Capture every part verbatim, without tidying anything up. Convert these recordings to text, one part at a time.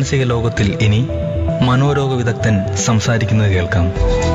മാനസിക ലോകത്തിൽ ഇനി മനോരോഗ വിദഗ്ധൻ സംസാരിക്കുന്നത് കേൾക്കാം.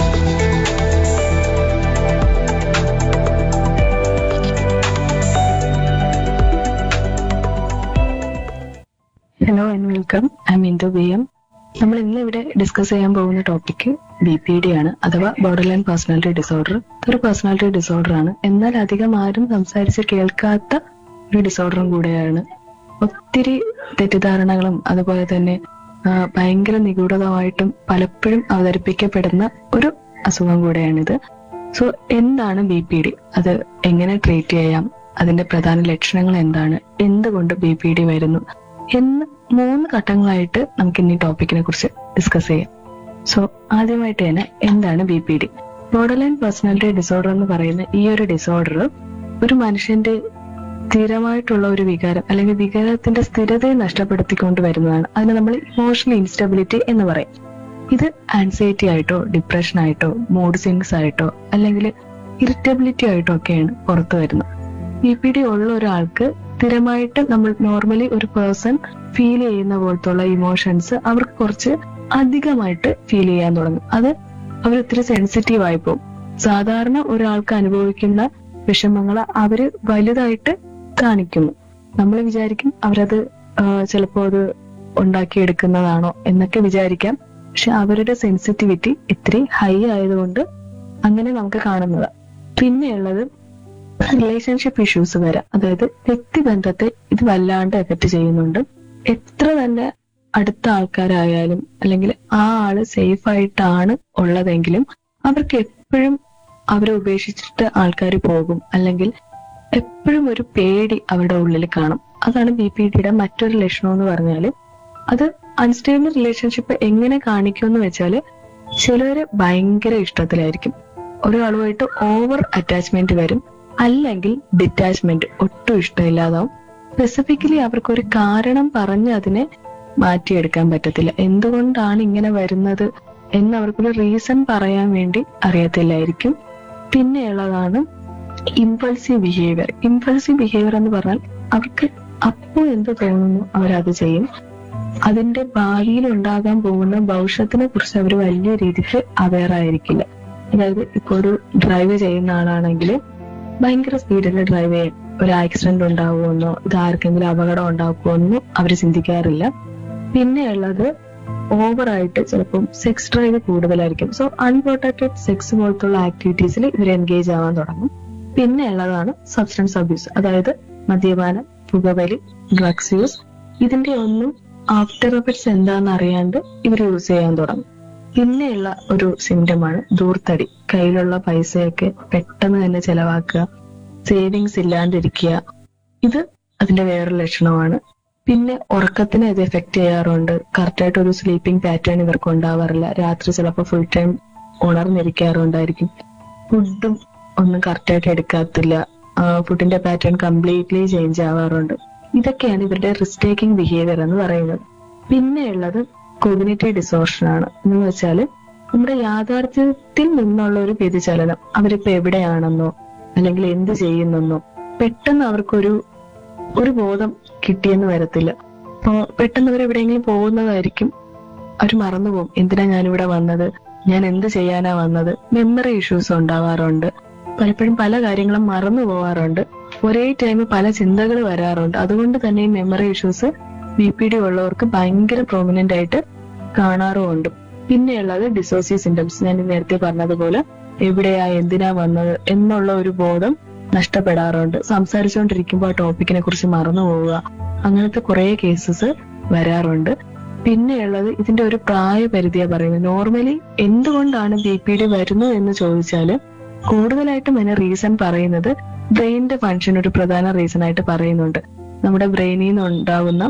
Hello and welcome. I M Indu B M. നമ്മൾ ഇന്ന് ഇവിടെ ഡിസ്കസ് ചെയ്യാൻ പോകുന്ന ടോപ്പിക് ബി പി ഡി ആണ്, അഥവാ ബോർഡർ ലൈൻ പേഴ്സണാലിറ്റി ഡിസോർഡർ. ഇതൊരു പേഴ്സണാലിറ്റി ഡിസോർഡർ ആണ്, എന്നാൽ അധികം ആരും സംസാരിച്ച് കേൾക്കാത്ത ഒരു ഡിസോർഡറും കൂടെയാണ്. ഒത്തിരി തെറ്റിദ്ധാരണകളും അതുപോലെ തന്നെ ആ, ഭയങ്കര നിഗൂഢമായിട്ടും പലപ്പോഴും അവതരിപ്പിക്കപ്പെടുന്ന ഒരു അസുഖം കൂടെയാണിത്. സോ എന്താണ് ബി പി ഡി, അത് എങ്ങനെ ട്രീറ്റ് ചെയ്യാം, അതിന്റെ പ്രധാന ലക്ഷണങ്ങൾ എന്താണ്, എന്തുകൊണ്ട് ബി പി ഡി വരുന്നു എന്ന് മൂന്ന് ഘട്ടങ്ങളായിട്ട് നമുക്ക് ഇനി ടോപ്പിക്കിനെ കുറിച്ച് ഡിസ്കസ് ചെയ്യാം. സോ ആദ്യമായിട്ട് തന്നെ എന്താണ് B P D? Border line personality disorder എന്ന് പറയുന്ന ഈ ഒരു ഡിസോർഡർ ഒരു മനുഷ്യന്റെ സ്ഥിരമായിട്ടുള്ള ഒരു വികാരം അല്ലെങ്കിൽ വികാരത്തിന്റെ സ്ഥിരതയെ നഷ്ടപ്പെടുത്തിക്കൊണ്ട് വരുന്നതാണ്. അതിന് നമ്മൾ ഇമോഷണൽ ഇൻസ്റ്റബിലിറ്റി എന്ന് പറയും. ഇത് ആൻസൈറ്റി ആയിട്ടോ ഡിപ്രഷൻ ആയിട്ടോ മൂഡ് സ്വിങ്സ് ആയിട്ടോ അല്ലെങ്കിൽ ഇറിറ്റബിലിറ്റി ആയിട്ടോ ഒക്കെയാണ് പുറത്തു വരുന്നത്. ബി പി ഡി ഉള്ള ഒരാൾക്ക് സ്ഥിരമായിട്ട് നമ്മൾ നോർമലി ഒരു പേഴ്സൺ ഫീൽ ചെയ്യുന്ന പോലത്തുള്ള ഇമോഷൻസ് അവർക്ക് കുറച്ച് അധികമായിട്ട് ഫീൽ ചെയ്യാൻ തുടങ്ങും. അത് അവർ ഒത്തിരി സെൻസിറ്റീവ് ആയി പോകും. സാധാരണ ഒരാൾക്ക് അനുഭവിക്കുന്ന വിഷമങ്ങൾ അവര് വലുതായിട്ട് കാണിക്കുന്നു. നമ്മൾ വിചാരിക്കും അവരത് ചിലപ്പോ അത് ഉണ്ടാക്കിയെടുക്കുന്നതാണോ എന്നൊക്കെ വിചാരിക്കാം. പക്ഷെ അവരുടെ സെൻസിറ്റിവിറ്റി ഇത്തിരി ഹൈ ആയതുകൊണ്ട് അങ്ങനെ നമുക്ക് കാണുന്നതാണ്. പിന്നെയുള്ളത് റിലേഷൻഷിപ്പ് ഇഷ്യൂസ് വരാം. അതായത് വ്യക്തിബന്ധത്തെ ഇത് വല്ലാണ്ട് എഫക്ട് ചെയ്യുന്നുണ്ട്. എത്ര തന്നെ അടുത്ത ആൾക്കാരായാലും അല്ലെങ്കിൽ ആ ആള് സേഫ് ആയിട്ടാണ് ഉള്ളതെങ്കിലും അവർക്ക് എപ്പോഴും അവരെ ഉപേക്ഷിച്ചിട്ട് ആൾക്കാർ പോകും, അല്ലെങ്കിൽ എപ്പോഴും ഒരു പേടി അവരുടെ ഉള്ളിൽ കാണും. അതാണ് ബി പി ഡിയുടെ മറ്റൊരു ലക്ഷണം എന്ന് പറഞ്ഞാല്. അത് അൺസ്റ്റേബിൾ റിലേഷൻഷിപ്പ് എങ്ങനെ കാണിക്കുമെന്ന് വെച്ചാല്, ചിലര് ഭയങ്കര ഇഷ്ടത്തിലായിരിക്കും, ഒരാളുമായിട്ട് ഓവർ അറ്റാച്ച്മെന്റ് വരും, അല്ലെങ്കിൽ ഡിറ്റാച്ച്മെന്റ്, ഒട്ടും ഇഷ്ടമില്ലാതാവും. സ്പെസിഫിക്കലി അവർക്കൊരു കാരണം പറഞ്ഞ് അതിനെ മാറ്റിയെടുക്കാൻ പറ്റത്തില്ല. എന്തുകൊണ്ടാണ് ഇങ്ങനെ വരുന്നത് എന്ന് അവർക്കൊരു റീസൺ പറയാൻ വേണ്ടി അറിയത്തില്ലായിരിക്കും. പിന്നെയുള്ളതാണ് ഇമ്പൾസീവ് ബിഹേവിയർ. ഇമ്പൾസീവ് ബിഹേവിയർ എന്ന് പറഞ്ഞാൽ അവർക്ക് അപ്പോൾ എന്ത് തോന്നുന്നു അവരത് ചെയ്യും. അതിന്റെ ഭാവിയിൽ ഉണ്ടാകാൻ പോകുന്ന ഭവിഷ്യത്തിനെ കുറിച്ച് അവർ വലിയ രീതിക്ക് അവെയർ ആയിരിക്കില്ല. അതായത് ഇപ്പൊ ഒരു ഡ്രൈവ് ചെയ്യുന്ന ആളാണെങ്കിൽ ഭയങ്കര സ്പീഡിൽ ഡ്രൈവ് ചെയ്യും, ഒരു ആക്സിഡന്റ് ഉണ്ടാകുമെന്നോ ഇത് ആർക്കെങ്കിലും അപകടം ഉണ്ടാക്കുമെന്നോ അവർ ചിന്തിക്കാറില്ല. പിന്നെയുള്ളത് ഓവറായിട്ട് ചിലപ്പം സെക്സ് ഡ്രൈവ് കൂടുതലായിരിക്കും. സോ അൺപ്രൊട്ടക്റ്റഡ് സെക്സ് പോലത്തുള്ള ആക്ടിവിറ്റീസിൽ ഇവർ എൻഗേജ് ആവാൻ തുടങ്ങും. പിന്നെ ഉള്ളതാണ് സബ്സ്റ്റൻസ് അബ്യൂസ്, അതായത് മദ്യപാനം, പുകവലി, ഡ്രഗ്സ് യൂസ്. ഇതിന്റെ ഒന്നും ആഫ്റ്റർ എഫക്ട്സ് എന്താണെന്ന് അറിയാണ്ട് ഇവർ യൂസ് ചെയ്യാൻ തുടങ്ങും. പിന്നെയുള്ള ഒരു സിംറ്റമാണ് ധൂർത്തടി. കയ്യിലുള്ള പൈസയൊക്കെ പെട്ടെന്ന് തന്നെ ചെലവാക്കുക, സേവിങ്സ് ഇല്ലാണ്ടിരിക്കുക. ഇത് അതിന്റെ വേറൊരു ലക്ഷണമാണ്. പിന്നെ ഉറക്കത്തിനെ ഇത് എഫക്ട് ചെയ്യാറുണ്ട്. കറക്റ്റായിട്ട് ഒരു സ്ലീപ്പിംഗ് പാറ്റേൺ ഇവർക്ക് ഉണ്ടാവാറില്ല. രാത്രി ചിലപ്പോൾ ഫുൾ ടൈം ഉണർന്നിരിക്കാറുണ്ടായിരിക്കും. ഫുഡും ഒന്നും കറക്റ്റായിട്ട് എടുക്കാത്തില്ല. ഫുഡിന്റെ പാറ്റേൺ കംപ്ലീറ്റ്ലി ചേഞ്ച് ആവാറുണ്ട്. ഇതൊക്കെയാണ് ഇവരുടെ റിസ്ക് ടേക്കിംഗ് ബിഹേവിയർ എന്ന് പറയുന്നത്. പിന്നെയുള്ളത് കോഗ്നിറ്റീവ് ഡിസോർഷൻ ആണ്. എന്ന് വെച്ചാല് നമ്മുടെ യാഥാർത്ഥ്യത്തിൽ നിന്നുള്ള ഒരു വ്യതിചലനം. അവരിപ്പോ എവിടെയാണെന്നോ അല്ലെങ്കിൽ എന്ത് ചെയ്യുന്നെന്നോ പെട്ടെന്ന് അവർക്കൊരു ഒരു ബോധം കിട്ടിയെന്ന് വരത്തില്ല. അപ്പോ പെട്ടെന്ന് അവർ എവിടെയെങ്കിലും പോകുന്നതായിരിക്കും, അവർ മറന്നുപോകും എന്തിനാ ഞാനിവിടെ വന്നത്, ഞാൻ എന്ത് ചെയ്യാനാ വന്നത്. മെമ്മറി ഇഷ്യൂസ് ഉണ്ടാവാറുണ്ട്. പലപ്പോഴും പല കാര്യങ്ങളും മറന്നു പോവാറുണ്ട്. ഒരേ ടൈം പല ചിന്തകൾ വരാറുണ്ട്. അതുകൊണ്ട് തന്നെ ഈ memory issues B P D ഉള്ളവർക്ക് ഭയങ്കര പ്രോമിനന്റ് ആയിട്ട് കാണാറുമുണ്ട്. പിന്നെയുള്ളത് ഡിസോസിയേറ്റ് സിംറ്റംസ്. ഞാൻ നേരത്തെ പറഞ്ഞതുപോലെ എവിടെയാ എന്തിനാ വന്നത് എന്നുള്ള ഒരു ബോധം നഷ്ടപ്പെടാറുണ്ട്. സംസാരിച്ചുകൊണ്ടിരിക്കുമ്പോൾ ആ ടോപ്പിക്കിനെ കുറിച്ച് മറന്നു പോവുക, അങ്ങനത്തെ കുറെ കേസസ് വരാറുണ്ട്. പിന്നെയുള്ളത് ഇതിന്റെ ഒരു പ്രായപരിധിയാ പറയുന്നത്. നോർമലി എന്തുകൊണ്ടാണ് ബി പി ഡി വരുന്നത് എന്ന് ചോദിച്ചാല് കൂടുതലായിട്ടും അതിന് റീസൺ പറയുന്നത് ബ്രെയിനിന്റെ ഫങ്ഷൻ ഒരു പ്രധാന റീസൺ ആയിട്ട് പറയുന്നുണ്ട്. നമ്മുടെ ബ്രെയിനിൽ നിന്ന് ഉണ്ടാകുന്ന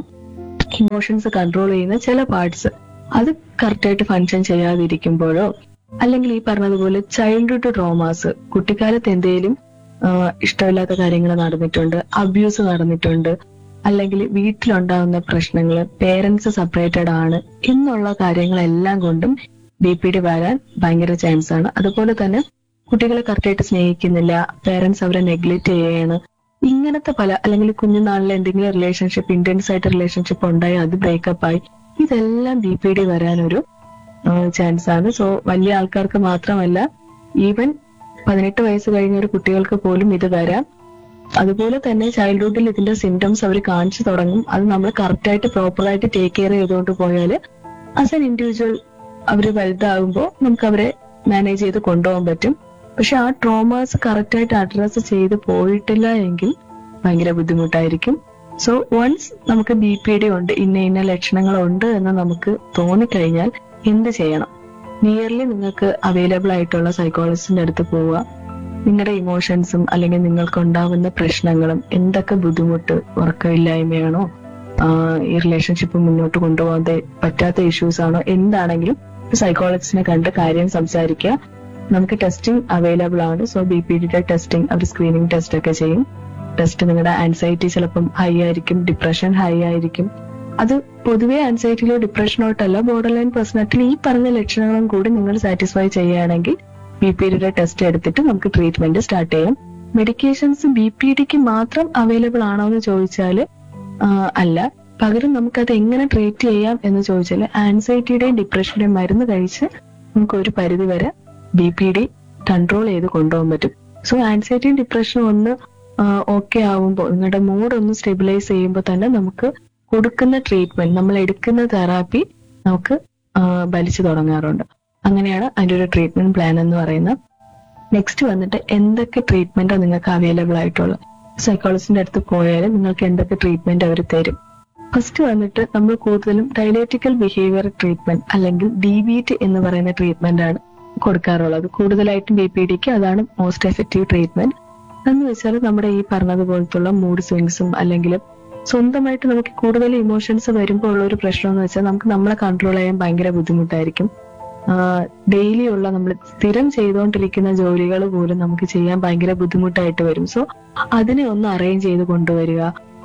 ഇമോഷൻസ് കൺട്രോൾ ചെയ്യുന്ന ചില പാർട്സ് അത് കറക്റ്റായിട്ട് ഫങ്ഷൻ ചെയ്യാതിരിക്കുമ്പോഴോ, അല്ലെങ്കിൽ ഈ പറഞ്ഞതുപോലെ ചൈൽഡ്ഹുഡ് ട്രോമാസ്, കുട്ടിക്കാലത്ത് എന്തെങ്കിലും ഇഷ്ടമില്ലാത്ത കാര്യങ്ങൾ നടന്നിട്ടുണ്ട്, അബ്യൂസ് നടന്നിട്ടുണ്ട്, അല്ലെങ്കിൽ വീട്ടിലുണ്ടാകുന്ന പ്രശ്നങ്ങൾ, പേരൻസ് സെപ്പറേറ്റഡ് ആണ് എന്നുള്ള കാര്യങ്ങളെല്ലാം കൊണ്ടും ബി പി ഡി വരാൻ ഭയങ്കര ചാൻസ് ആണ്. അതുപോലെ തന്നെ കുട്ടികളെ കറക്റ്റായിട്ട് സ്നേഹിക്കുന്നില്ല, പേരൻസ് അവരെ നെഗ്ലക്ട് ചെയ്യാണ്, ഇങ്ങനത്തെ പല, അല്ലെങ്കിൽ കുഞ്ഞുനാളിൽ എന്തെങ്കിലും റിലേഷൻഷിപ്പ് ഇന്റൻസ് ആയിട്ട് റിലേഷൻഷിപ്പ് ഉണ്ടായി അത് ബ്രേക്കപ്പ് ആയി, ഇതെല്ലാം ബി പി ഡി വരാനൊരു ചാൻസ് ആണ്. സോ വലിയ ആൾക്കാർക്ക് മാത്രമല്ല, ഈവൻ പതിനെട്ട് വയസ്സ് കഴിഞ്ഞ ഒരു കുട്ടികൾക്ക് പോലും ഇത് വരാം. അതുപോലെ തന്നെ ചൈൽഡ്ഹുഡിൽ ഇതിന്റെ സിംറ്റംസ് അവർ കാണിച്ചു തുടങ്ങും. അത് നമ്മൾ കറക്റ്റായിട്ട് പ്രോപ്പറായിട്ട് ടേക്ക് കെയർ ചെയ്തുകൊണ്ട് പോയാൽ ആസ് എൻ ഇൻഡിവിജ്വൽ അവർ വലുതാകുമ്പോൾ നമുക്ക് അവരെ മാനേജ് ചെയ്ത് കൊണ്ടുപോകാൻ പറ്റും. പക്ഷെ ആ ട്രോമാസ് കറക്റ്റായിട്ട് അഡ്രസ് ചെയ്ത് പോയിട്ടില്ല എങ്കിൽ ഭയങ്കര ബുദ്ധിമുട്ടായിരിക്കും. സോ വൺസ് നമുക്ക് ബി പി ഡി ഉണ്ട്, ഇന്ന ഇന്ന ലക്ഷണങ്ങളുണ്ട് എന്ന് നമുക്ക് തോന്നിക്കഴിഞ്ഞാൽ എന്ത് ചെയ്യണം? നിയർലി നിങ്ങൾക്ക് അവൈലബിൾ ആയിട്ടുള്ള സൈക്കോളജിസ്റ്റിന്റെ അടുത്ത് പോവുക. നിങ്ങളുടെ ഇമോഷൻസും അല്ലെങ്കിൽ നിങ്ങൾക്ക് ഉണ്ടാവുന്ന പ്രശ്നങ്ങളും, എന്തൊക്കെ ബുദ്ധിമുട്ട്, ഉറക്കമില്ലായ്മയാണോ, ഈ റിലേഷൻഷിപ്പ് മുന്നോട്ട് കൊണ്ടുപോകാതെ പറ്റാത്ത ഇഷ്യൂസ് ആണോ, എന്താണെങ്കിലും സൈക്കോളജിസ്റ്റിനെ കണ്ട് കാര്യം സംസാരിക്കുക. നമുക്ക് ടെസ്റ്റിംഗ് അവൈലബിൾ ആണ്. സോ ബി പി ഡിയുടെ ടെസ്റ്റിംഗ്, അവർ സ്ക്രീനിങ് ടെസ്റ്റ് ഒക്കെ ചെയ്യും. ടെസ്റ്റ് നിങ്ങളുടെ ആൻസൈറ്റി ചിലപ്പം ഹൈ ആയിരിക്കും, ഡിപ്രഷൻ ഹൈ ആയിരിക്കും. അത് പൊതുവെ ആൻസൈറ്റിയിലോ ഡിപ്രഷനോട്ടല്ല, ബോർഡർ ലൈൻ പേഴ്സണാലിറ്റിയിൽ ഈ പറഞ്ഞ ലക്ഷണങ്ങളും കൂടി നിങ്ങൾ സാറ്റിസ്ഫൈ ചെയ്യുകയാണെങ്കിൽ ബി പി ഡിയുടെ ടെസ്റ്റ് എടുത്തിട്ട് നമുക്ക് ട്രീറ്റ്മെന്റ് സ്റ്റാർട്ട് ചെയ്യാം. മെഡിക്കേഷൻസ് ബി പി ഡിക്ക് മാത്രം അവൈലബിൾ ആണോ എന്ന് ചോദിച്ചാൽ അല്ല. പകരം നമുക്കത് എങ്ങനെ ട്രീറ്റ് ചെയ്യാം എന്ന് ചോദിച്ചാൽ ആൻസൈറ്റിയുടെയും ഡിപ്രഷന്റെയും മരുന്ന് കഴിച്ച് നമുക്ക് ഒരു പരിധി വരെ ബി പി ഡി കൺട്രോൾ ചെയ്ത് കൊണ്ടുപോകാൻ പറ്റും. സോ ആൻസൈറ്റിയും ഡിപ്രഷനും ഒന്ന് ഓക്കെ ആവുമ്പോൾ, നിങ്ങളുടെ മൂഡ് ഒന്ന് സ്റ്റെബിലൈസ് ചെയ്യുമ്പോൾ തന്നെ നമുക്ക് കൊടുക്കുന്ന ട്രീറ്റ്മെന്റ്, നമ്മൾ എടുക്കുന്ന തെറാപ്പി നമുക്ക് വലിച്ചു തുടങ്ങാറുണ്ട്. അങ്ങനെയാണ് അതിൻ്റെ ഒരു ട്രീറ്റ്മെന്റ് പ്ലാൻ എന്ന് പറയുന്നത്. നെക്സ്റ്റ് വന്നിട്ട് എന്തൊക്കെ ട്രീറ്റ്മെന്റാണ് നിങ്ങൾക്ക് അവൈലബിൾ ആയിട്ടുള്ളത്? സൈക്കോളജിസ്റ്റിന്റെ അടുത്ത് പോയാൽ നിങ്ങൾക്ക് എന്തൊക്കെ ട്രീറ്റ്മെന്റ് അവർ തരും? ഫസ്റ്റ് വന്നിട്ട് നമ്മൾ കൂടുതലും ഡയലേറ്റിക്കൽ ബിഹേവിയർ ട്രീറ്റ്മെന്റ് അല്ലെങ്കിൽ ഡി ബി ടി എന്ന് പറയുന്ന ട്രീറ്റ്മെന്റ് ആണ് കൊടുക്കാറുള്ളത്. കൂടുതലായിട്ടും ബി പി ഡിക്ക് അതാണ് മോസ്റ്റ് എഫക്റ്റീവ് ട്രീറ്റ്മെന്റ്. എന്ന് വെച്ചാൽ നമ്മുടെ ഈ പറഞ്ഞതുപോലത്തുള്ള മൂഡ് സ്വിങ്സും അല്ലെങ്കിൽ സ്വന്തമായിട്ട് നമുക്ക് കൂടുതൽ ഇമോഷൻസ് വരുമ്പോൾ ഉള്ള ഒരു പ്രശ്നം എന്ന് വെച്ചാൽ നമുക്ക് നമ്മളെ കൺട്രോൾ ചെയ്യാൻ ഭയങ്കര ബുദ്ധിമുട്ടായിരിക്കും. ഡെയിലി ഉള്ള നമ്മൾ സ്ഥിരം ചെയ്തുകൊണ്ടിരിക്കുന്ന ജോലികൾ പോലും നമുക്ക് ചെയ്യാൻ ഭയങ്കര ബുദ്ധിമുട്ടായിട്ട് വരും. സോ അതിനെ ഒന്ന് അറേഞ്ച് ചെയ്ത് കൊണ്ടുവരിക,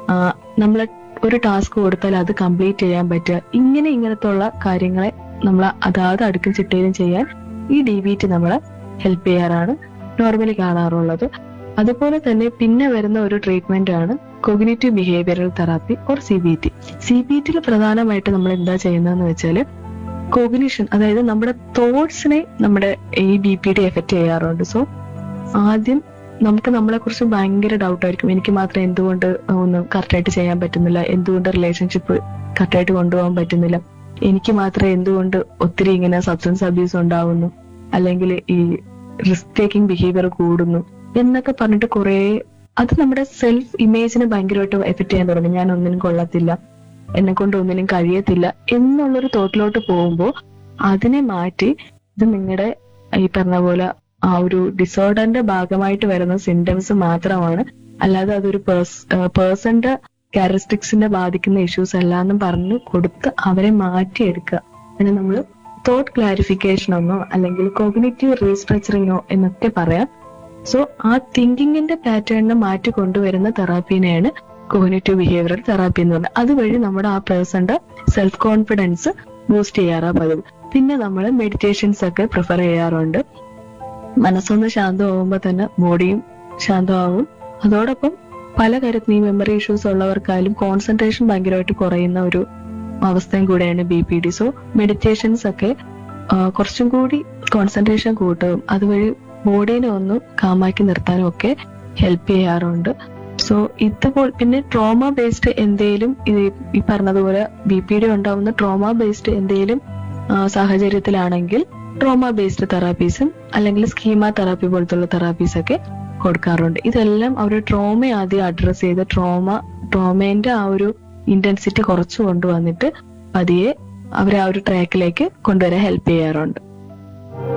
നമ്മളെ ഒരു ടാസ്ക് കൊടുത്താൽ അത് കംപ്ലീറ്റ് ചെയ്യാൻ പറ്റുക, ഇങ്ങനെ ഇങ്ങനത്തെ ഉള്ള കാര്യങ്ങളെ നമ്മൾ അതാത് അടുക്കും ചിട്ടയിലും ചെയ്യാൻ ഈ ഡി ബി ടി നമ്മളെ ഹെൽപ്പ് ചെയ്യാറാണ് നോർമലി കാണാറുള്ളത്. അതുപോലെ തന്നെ പിന്നെ വരുന്ന ഒരു ട്രീറ്റ്മെന്റ് ആണ് cognitive behavioural therapy or C B T. C B ടിയിൽ പ്രധാനമായിട്ട് നമ്മൾ എന്താ ചെയ്യുന്നതെന്ന് വെച്ചാൽ കോഗ്നിഷൻ, അതായത് നമ്മുടെ തോട്ട്സിനെ നമ്മുടെ ഈ ബി പി ഡി എഫക്ട് ചെയ്യാറുണ്ട്. സോ ആദ്യം നമുക്ക് നമ്മളെ കുറിച്ച് ഭയങ്കര ഡൗട്ട് ആയിരിക്കും. എനിക്ക് മാത്രം എന്തുകൊണ്ട് ഒന്നും കറക്റ്റായിട്ട് ചെയ്യാൻ പറ്റുന്നില്ല, എന്തുകൊണ്ട് റിലേഷൻഷിപ്പ് കറക്റ്റായിട്ട് കൊണ്ടുപോകാൻ പറ്റുന്നില്ല, എനിക്ക് മാത്രം എന്തുകൊണ്ട് ഒത്തിരി ഇങ്ങനെ സബ്സ്റ്റൻസ് അബ്യൂസ് ഉണ്ടാവുന്നു, അല്ലെങ്കിൽ ഈ റിസ്ക് ടേക്കിംഗ് ബിഹേവിയർ കൂടുന്നു എന്നൊക്കെ പറഞ്ഞിട്ട് കുറെ, അത് നമ്മുടെ സെൽഫ് ഇമേജിനെ ഭയങ്കരമായിട്ട് എഫക്ട് ചെയ്യാൻ തുടങ്ങി. ഞാൻ ഒന്നിനും കൊള്ളത്തില്ല, എന്നെ കൊണ്ട് ഒന്നിനും കഴിയത്തില്ല എന്നുള്ളൊരു തോട്ടിലോട്ട് പോകുമ്പോൾ അതിനെ മാറ്റി ഇത് നിങ്ങളുടെ ഈ പറഞ്ഞ പോലെ ആ ഒരു ഡിസോർഡറിന്റെ ഭാഗമായിട്ട് വരുന്ന സിംറ്റംസ് മാത്രമാണ്, അല്ലാതെ അതൊരു പേഴ്സന്റെ ക്യാരക്ടറിസ്റ്റിക്സിനെ ബാധിക്കുന്ന ഇഷ്യൂസ് അല്ല എന്നും പറഞ്ഞ് കൊടുത്ത് അവരെ മാറ്റിയെടുക്കുക. അതിന് നമ്മൾ തോട്ട് ക്ലാരിഫിക്കേഷനൊന്നോ അല്ലെങ്കിൽ കോഗ്നിറ്റീവ് റീസ്ട്രക്ചറിങ്ങോ എന്നൊക്കെ പറയാം. സോ ആ തിങ്കിങ്ങിന്റെ പാറ്റേണിനെ മാറ്റി കൊണ്ടുവരുന്ന തെറാപ്പീനെയാണ് കോഗ്നിറ്റീവ് ബിഹേവിയറൽ തെറാപ്പി എന്ന് പറയുന്നത്. അതുവഴി നമ്മുടെ ആ പേഴ്സന്റെ സെൽഫ് കോൺഫിഡൻസ് ബൂസ്റ്റ് ചെയ്യാറാ പതിവ്. പിന്നെ നമ്മൾ മെഡിറ്റേഷൻസ് ഒക്കെ പ്രിഫർ ചെയ്യാറുണ്ട്. മനസ്സൊന്ന് ശാന്തമാകുമ്പോൾ തന്നെ ബോഡിയും ശാന്തമാകും. അതോടൊപ്പം പല കാര്യത്തിൽ ഈ മെമ്മറി ഇഷ്യൂസ് ഉള്ളവർക്കായാലും കോൺസെൻട്രേഷൻ ഭയങ്കരമായിട്ട് കുറയുന്ന ഒരു അവസ്ഥയും കൂടെയാണ് B P D. So meditations ഒക്കെ കുറച്ചും കൂടി കോൺസെൻട്രേഷൻ കൂട്ടും, അതുവഴി ബോഡീനെ ഒന്ന് കാമാക്കി നിർത്താനും ഒക്കെ ഹെൽപ്പ് ചെയ്യാറുണ്ട്. സോ ഇതുപോലെ പിന്നെ ട്രോമ ബേസ്ഡ് എന്തേലും ഈ പറഞ്ഞതുപോലെ ബി പി ഡി ഉണ്ടാവുന്ന ട്രോമ ബേസ്ഡ് എന്തേലും സാഹചര്യത്തിലാണെങ്കിൽ ട്രോമ ബേസ്ഡ് തെറാപ്പീസും അല്ലെങ്കിൽ സ്കീമ തെറാപ്പി പോലത്തുള്ള തെറാപ്പീസ് ഒക്കെ കൊടുക്കാറുണ്ട്. ഇതെല്ലാം അവർ ട്രോമ ആദ്യം അഡ്രസ് ചെയ്ത് ട്രോമ ട്രോമേന്റെ ആ ഒരു ഇന്റൻസിറ്റി കുറച്ചു കൊണ്ടുവന്നിട്ട് പതിയെ അവരെ ആ ഒരു ട്രാക്കിലേക്ക് കൊണ്ടുവരാൻ ഹെൽപ്പ് ചെയ്യാറുണ്ട്.